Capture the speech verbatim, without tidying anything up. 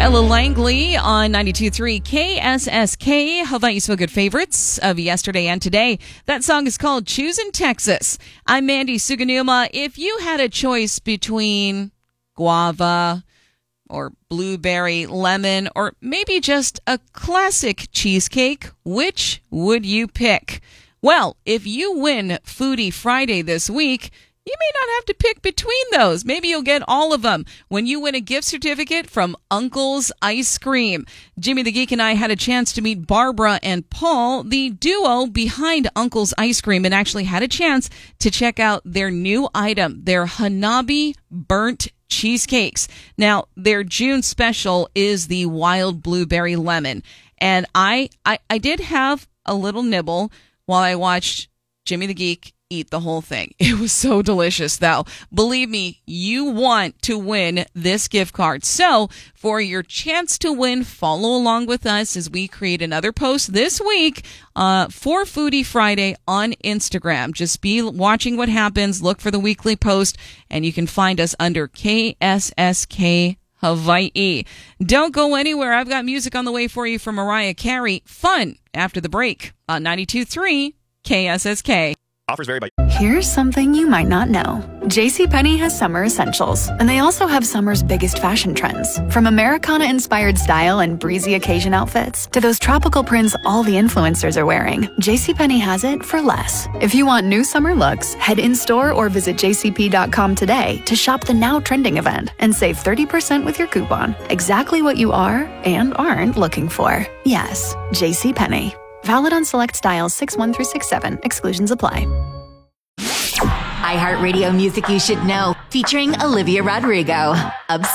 Ella Langley on ninety-two point three K S S K. How about you some good favorites of yesterday and today? That song is called Choosin' Texas. I'm Mandy Suganuma. If you had a choice between guava or blueberry, lemon, or maybe just a classic cheesecake, which would you pick? Well, if you win Foodie Friday this week, you may not have to pick between those. Maybe you'll get all of them when you win a gift certificate from Uncle's Ice Cream. Jimmy the Geek and I had a chance to meet Barbara and Paul, the duo behind Uncle's Ice Cream, and actually had a chance to check out their new item, their Hanabi Burnt Cheesecakes. Now, their June special is the Wild Blueberry Lemon. And I, I, I did have a little nibble while I watched Jimmy the Geek eat the whole thing. It was so delicious, though. Believe me, you want to win this gift card. So, for your chance to win, follow along with us as we create another post this week uh, for Foodie Friday on Instagram. Just be watching what happens. Look for the weekly post, and you can find us under K S S K Hawaii. Don't go anywhere. I've got music on the way for you from Mariah Carey. Fun after the break on ninety-two point three K S S K. Offers vary by... Here's something you might not know. JCPenney has summer essentials, and they also have summer's biggest fashion trends. From Americana-inspired style and breezy occasion outfits to those tropical prints all the influencers are wearing, JCPenney has it for less. If you want new summer looks, head in-store or visit j c p dot com today to shop the now trending event and save thirty percent with your coupon. Exactly what you are and aren't looking for. Yes, JCPenney. Valid on select styles six one through six seven. Exclusions apply. iHeartRadio Music You Should Know, featuring Olivia Rodrigo. Obsessed.